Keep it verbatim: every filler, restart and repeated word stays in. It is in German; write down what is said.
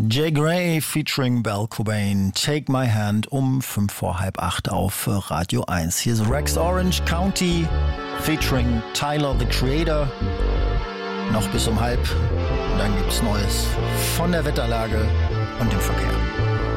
Jay Gray featuring Belle Cobain, Take My Hand um fünf vor halb acht auf Radio eins. Hier ist Rex Orange County featuring Tyler, the Creator. Noch bis um halb. Und dann gibt's Neues von der Wetterlage und dem Verkehr.